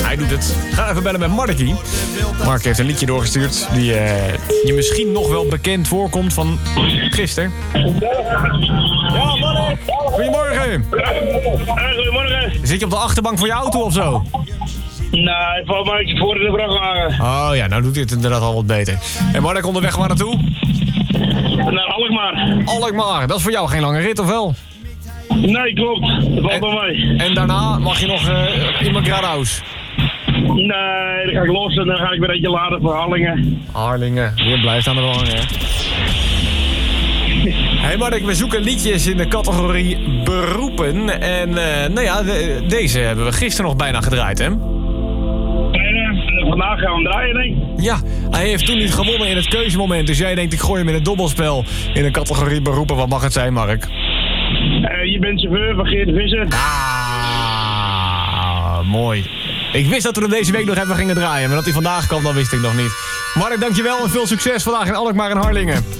hij doet het. Ga even bellen met Markie. Mark heeft een liedje doorgestuurd die je misschien nog wel bekend voorkomt van gisteren. Ja, Mark! Goedemorgen! Goedemorgen. Zit je op de achterbank van je auto of zo? Nee, volgens mij is het voor in de vrachtwagen. Oh ja, nou doet dit inderdaad al wat beter. En Mark, onderweg waar naartoe? Naar Alkmaar. Alkmaar, dat is voor jou geen lange rit of wel? Nee, klopt. Dat valt wel mee. En daarna mag je nog in mijn Gradhouse. Nee, dan ga ik los en dan ga ik weer eentje laden voor Harlingen. Harlingen, je blijft aan de hangen, hè? Hey Mark, we zoeken liedjes in de categorie beroepen. En nou ja, deze hebben we gisteren nog bijna gedraaid, hè? En vandaag gaan we hem draaien, denk ik. Ja, hij heeft toen niet gewonnen in het keuzemoment. Dus jij denkt, ik gooi hem in het dobbelspel. In een categorie beroepen, wat mag het zijn, Mark? Je bent chauffeur van Geert de Visser. Ah, mooi. Ik wist dat we hem deze week nog even gingen draaien. Maar dat hij vandaag kwam, dat wist ik nog niet. Mark, dankjewel en veel succes vandaag in Alkmaar en Harlingen.